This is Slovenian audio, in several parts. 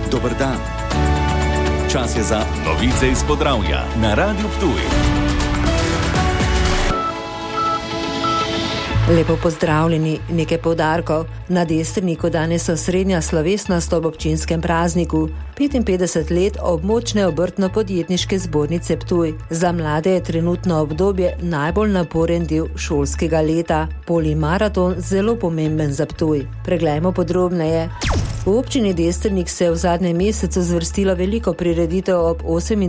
Dober dan. Čas je za novice iz Podravja na Radiu Ptuj. Lepo pozdravljeni, nekaj poudarkov. Na Destrniku danes osrednja slovesnost ob občinskem prazniku. 55 let območne obrtno-podjetniške zbornice Ptuj. Za mlade je trenutno obdobje najbolj naporen del šolskega leta. Polimaraton zelo pomemben za Ptuj. Preglejmo podrobneje. V občini Destrnik se je v zadnjem mesecu zvrstilo veliko prireditev ob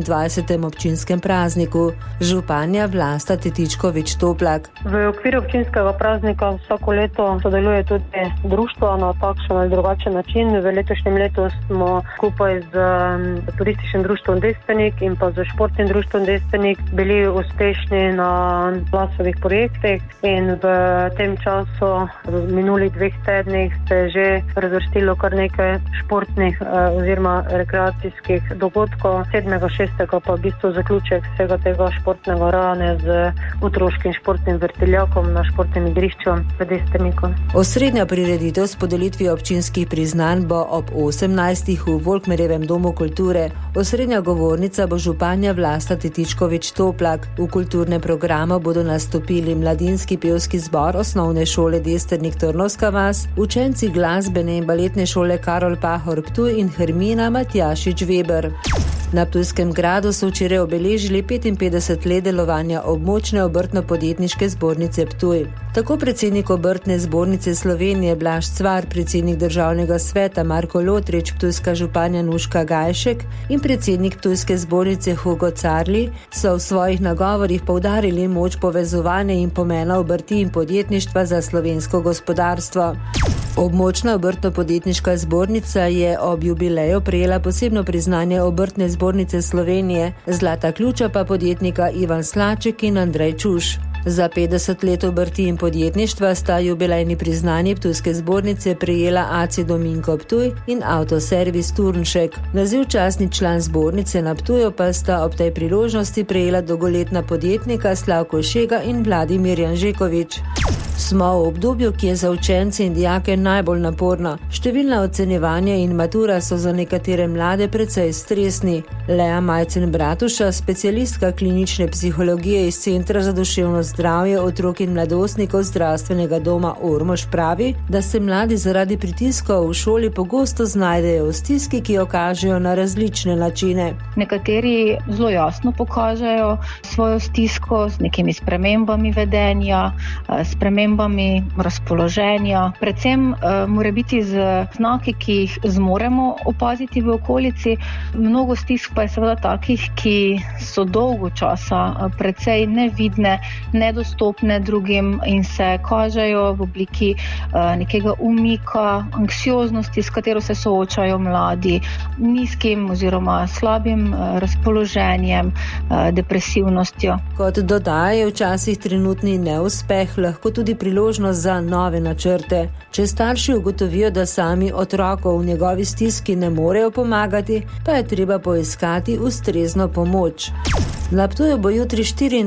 28. občinskem prazniku. Županja Vlasta Tetičkovič-Toplak. V okviru občinskega praznika vsako leto sodeluje tudi društvo na takšen ali drugačen način. V letošnjem letu smo skupaj z turističnim društvom Destrnik in pa z športnim društvom Destrnik bili uspešni na glasovih projektih in v tem času, v minulih 2 tednih, se je že razvrstilo kar nekaj športnih oziroma rekreacijskih dogodkov. 7.6. pa v bistvu zaključek vsega tega športnega rane z otroškim športnim vrtiljakom na športnem igrišču v Destrniku. Osrednja prireditev s podelitvijo občinskih priznanj bo ob 18. v Volkmerjevem domu kulture. Osrednja govornica bo županja Vlasta Tetičkovič-Toplak. V kulturnem programu bodo nastopili mladinski pevski zbor osnovne šole Destrnik Trnovska vas, učenci glasbene in baletne šole Karol Pahor Ptuj in Hermina Matjašič-Weber. Na Ptujskem gradu so včeraj obeležili 55 let delovanja območne obrtno-podjetniške zbornice Ptuj. Tako predsednik obrtne zbornice Slovenije Blaž Cvar, predsednik državnega sveta Marko Lotrič, ptujska županja Nuška Gajšek in predsednik ptujske zbornice Hugo Carli so v svojih nagovorih poudarili moč povezovanja in pomena obrti in podjetništva za slovensko gospodarstvo. Območna obrtno-podjetniška zbornica je ob jubileju prejela posebno priznanje obrtne zbornice Slovenije, zlata ključa pa podjetnika Ivan Slaček in Andrej Čuš. Za 50 let obrti in podjetništva sta jubilejni priznanji Ptujske zbornice prejela AC Dominko Ptuj in Avtoservis Turnšek. Naziv častni član zbornice na Ptuju pa sta ob tej priložnosti prejela dolgoletna podjetnika Slavko Šega in Vladimir Janžekovič. Smo v obdobju, ki je za učence in dijake najbolj naporno. Številna ocenjevanja in matura so za nekatere mlade precej stresni. Lea Majcen-Bratuša, specialistka klinične psihologije iz Centra za duševno zdravje otrok in mladostnikov zdravstvenega doma Ormož, pravi, da se mladi zaradi pritiskov v šoli pogosto znajdejo v stiski, ki jo kažejo na različne načine. Nekateri zelo jasno pokažejo svojo stisko z nekimi spremembami vedenja, spremembami razpoloženja, predvsem mora biti z znaki, ki jih zmoremo opaziti v okolici. Mnogo stisk pa je seveda takih, ki so dolgo časa precej nevidne, nedostopne drugim in se kažejo v obliki nekega umika, anksioznosti, s katero se soočajo mladi, nizkim oziroma slabim razpoloženjem, depresivnostjo. Kot dodajajo, včasih trenutni neuspeh lahko tudi priložnost za nove načrte. Če starši ugotovijo, da sami otroku v njegovi stiski ne morejo pomagati, pa je treba poiskati ustrezno pomoč. Na Ptuju bo jutri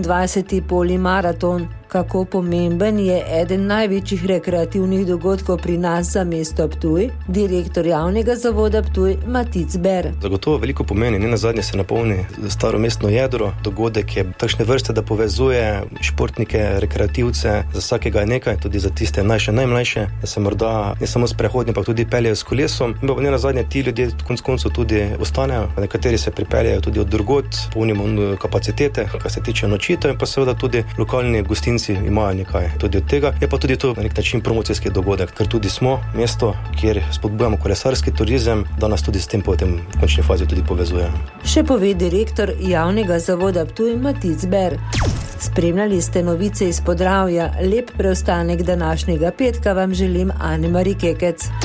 24. polimaraton. Kako pomemben je eden največjih rekreativnih dogodkov pri nas za mesto Ptuj, direktor javnega zavoda Ptuj Matic Ber. Zagotovo veliko pomeni, nenazadnje se napolni staro mestno jedro. Dogodek je takšne vrste, da povezuje športnike, rekreativce, za vsakega je nekaj, tudi za tiste najmlajše, da se morda ne samo sprehodni, pa tudi peljejo s kolesom. In pa nenazadnje ti ljudje konec koncev tudi ostanejo, nekateri se pripeljejo tudi od drugod, polnimo kapacitete, kar se tiče nočitev, in pa seveda tudi lokalni gostinci imajo nekaj tudi od tega. Je pa tudi to na nek način promocijski dogodek, ker tudi smo mesto, kjer spodbujamo kolesarski turizem, da nas tudi s tem potem v končni fazi tudi povezuje. Še pove direktor javnega zavoda Ptuj Matic Ber. Spremljali ste novice iz Podravja. Lep preostanek današnjega petka vam želim Ane Mari Kekec.